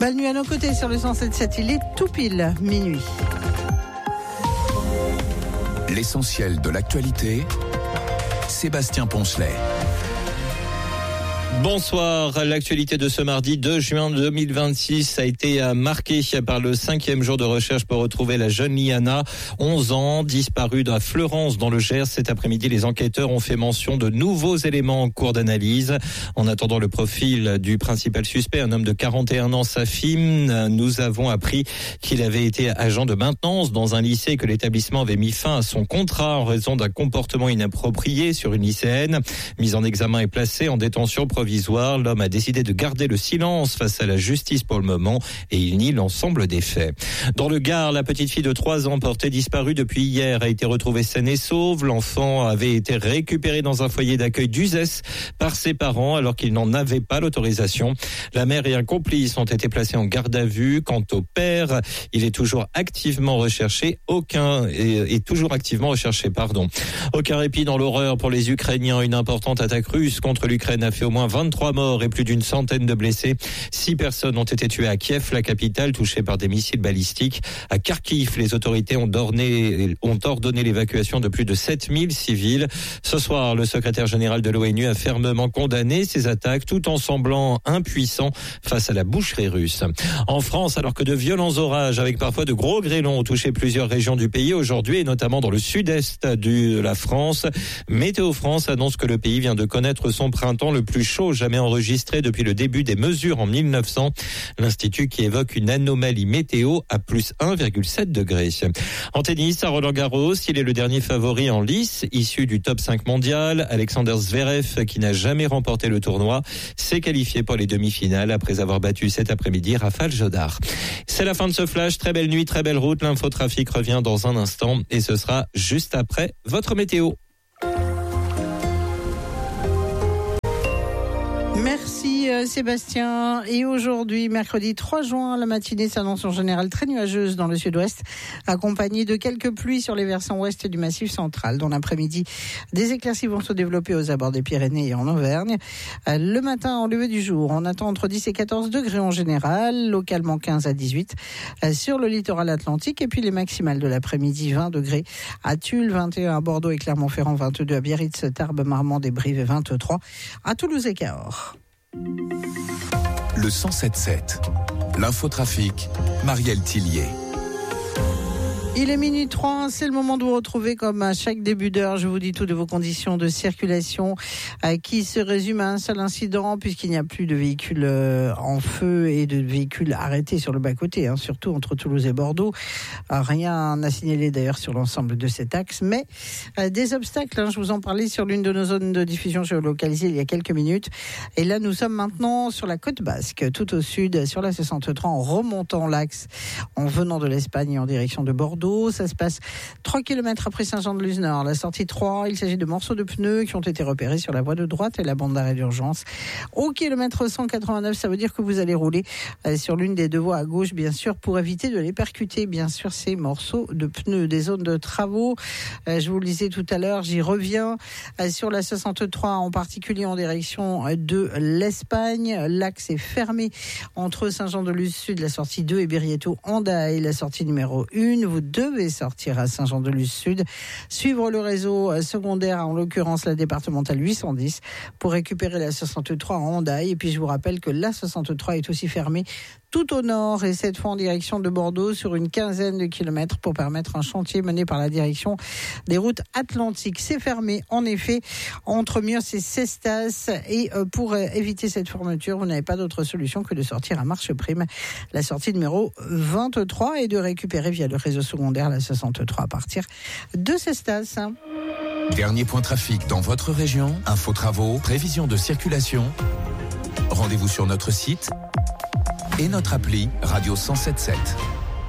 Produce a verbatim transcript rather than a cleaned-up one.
Belle nuit à nos côtés sur le cent sept sept, il est tout pile minuit. L'essentiel de l'actualité, Sébastien Poncelet. Bonsoir. L'actualité de ce mardi deux juin deux mille vingt-six a été marquée par le cinquième jour de recherche pour retrouver la jeune Liana, onze ans, disparue à Fleurance dans le Gers. Cet après-midi, les enquêteurs ont fait mention de nouveaux éléments en cours d'analyse. En attendant le profil du principal suspect, un homme de quarante et un ans, Safim, nous avons appris qu'il avait été agent de maintenance dans un lycée et que l'établissement avait mis fin à son contrat en raison d'un comportement inapproprié sur une lycéenne. Mise en examen et placée en détention provisoire, l'homme a décidé de garder le silence face à la justice pour le moment et il nie l'ensemble des faits. Dans le Gard, la petite fille de trois ans portée disparue depuis hier a été retrouvée saine et sauve. L'enfant avait été récupéré dans un foyer d'accueil d'Uzès par ses parents alors qu'il n'en avait pas l'autorisation. La mère et un complice ont été placés en garde à vue. Quant au père, il est toujours activement recherché. Aucun est, est toujours activement recherché, pardon. Aucun répit dans l'horreur pour les Ukrainiens. Une importante attaque russe contre l'Ukraine a fait au moins vingt-trois morts et plus d'une centaine de blessés. Six personnes ont été tuées à Kiev, la capitale, touchée par des missiles balistiques. À Kharkiv, les autorités ont ordonné, ont ordonné l'évacuation de plus de sept mille civils. Ce soir, le secrétaire général de l'ONU a fermement condamné ces attaques tout en semblant impuissant face à la boucherie russe. En France, alors que de violents orages avec parfois de gros grêlons ont touché plusieurs régions du pays aujourd'hui et notamment dans le sud-est de la France, Météo France annonce que le pays vient de connaître son printemps le plus chaud jamais enregistré depuis le début des mesures en mille neuf cents. L'Institut qui évoque une anomalie météo à plus un virgule sept degrés. En tennis, à Roland-Garros, il est le dernier favori en lice, issu du top cinq mondial. Alexander Zverev, qui n'a jamais remporté le tournoi, s'est qualifié pour les demi-finales après avoir battu cet après-midi Rafael Jodar. C'est la fin de ce flash. Très belle nuit, très belle route. L'infotrafic revient dans un instant et ce sera juste après votre météo. Merci Sébastien. Et aujourd'hui, mercredi trois juin, la matinée s'annonce en général très nuageuse dans le sud-ouest, accompagnée de quelques pluies sur les versants ouest du massif central. Dans l'après-midi, des éclaircies vont se développer aux abords des Pyrénées et en Auvergne. Le matin, en lever du jour, on attend entre dix et quatorze degrés en général, localement quinze à dix-huit sur le littoral atlantique. Et puis les maximales de l'après-midi, vingt degrés à Tulle, vingt et un à Bordeaux et Clermont-Ferrand, vingt-deux à Biarritz, Tarbes, Marmande et Brive et vingt-trois à Toulouse et Cahors. Le cent sept sept, l'infotrafic, Marielle Tillier. Il est minuit trois, c'est le moment de vous retrouver comme à chaque début d'heure. Je vous dis tout de vos conditions de circulation euh, qui se résument à un seul incident puisqu'il n'y a plus de véhicules euh, en feu et de véhicules arrêtés sur le bas-côté, hein, surtout entre Toulouse et Bordeaux. Euh, rien à signaler d'ailleurs sur l'ensemble de cet axe, mais euh, des obstacles, hein, je vous en parlais sur l'une de nos zones de diffusion géolocalisée il y a quelques minutes. Et là, nous sommes maintenant sur la côte basque, tout au sud, sur la soixante-trois, en remontant l'axe, en venant de l'Espagne en direction de Bordeaux. Ça se passe trois kilomètres après Saint-Jean-de-Luz-Nord. La sortie trois, il s'agit de morceaux de pneus qui ont été repérés sur la voie de droite et la bande d'arrêt d'urgence. Au kilomètre cent quatre-vingt-neuf, ça veut dire que vous allez rouler sur l'une des deux voies à gauche, bien sûr, pour éviter de les percuter, bien sûr, ces morceaux de pneus. Des zones de travaux, je vous le disais tout à l'heure, j'y reviens, sur la soixante-trois, en particulier en direction de l'Espagne. L'axe est fermé entre Saint-Jean-de-Luz-Sud, la sortie deux, et Birieto-Hendaye, la sortie numéro un. Vous devez sortir à Saint-Jean-de-Luz-Sud, suivre le réseau secondaire, en l'occurrence la départementale huit cent dix, pour récupérer la soixante-trois à Hendaye. Et puis je vous rappelle que la soixante-trois est aussi fermée tout au nord, et cette fois en direction de Bordeaux, sur une quinzaine de kilomètres, pour permettre un chantier mené par la direction des routes atlantiques. C'est fermé, en effet, entre Mios et Cestas, et pour éviter cette fermeture, vous n'avez pas d'autre solution que de sortir à marche prime la sortie numéro vingt-trois et de récupérer via le réseau secondaire la soixante-trois à partir de Cestas. Dernier point trafic dans votre région, info travaux, prévision de circulation. Rendez-vous sur notre site et notre appli Radio cent sept sept.